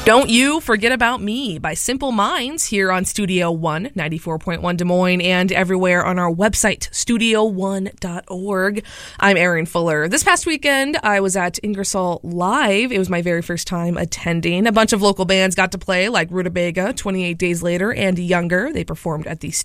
Don't You Forget About Me by Simple Minds here on Studio One, 94.1 Des Moines, and everywhere on our website, studio1.org. I'm Erin Fuller. This past weekend, I was at Ingersoll Live. It was my very first time attending. A bunch of local bands got to play, like Rutabaga, 28 Days Later, and Younger. They performed at the